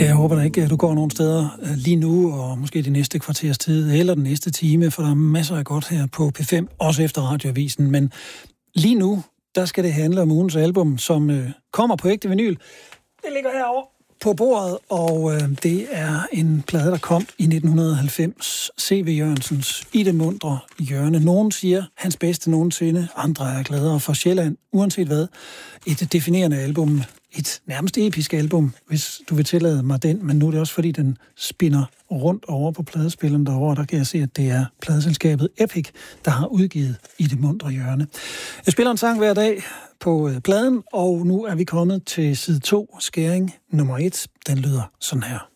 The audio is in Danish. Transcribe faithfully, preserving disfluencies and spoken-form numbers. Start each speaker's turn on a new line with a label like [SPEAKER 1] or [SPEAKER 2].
[SPEAKER 1] Jeg håber da ikke, at du går nogen steder lige nu, og måske de næste kvarters tid, eller den næste time, for der er masser af godt her på P fem, også efter Radioavisen. Men lige nu, der skal det handle om ugens album, som øh, kommer på ægte vinyl. Det ligger herovre på bordet, og øh, det er en plade, der kom i nitten halvfems. C V. Jørgensens I det muntre hjørne. Nogen siger, hans bedste nogensinde. Andre er gladere for Sjælland. Uanset hvad. Et definerende album. Et nærmest episk album, hvis du vil tillade mig den. Men nu er det også, fordi den spinner rundt over på pladespilleren derovre. Der kan jeg se, at det er pladeselskabet Epic, der har udgivet I det muntre hjørne. Jeg spiller en sang hver dag på pladen, og nu er vi kommet til side to, skæring nummer et. Den lyder sådan her.